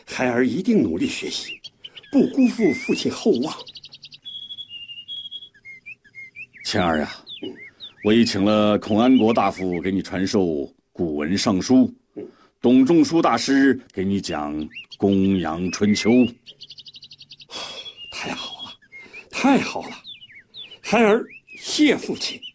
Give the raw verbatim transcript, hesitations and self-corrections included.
孩儿一定努力学习，不辜负父亲厚望。 谦儿呀，我已请了孔安国大夫给你传授古文尚书，董仲舒大师给你讲公羊春秋。 太好了，太好了！孩儿谢父亲。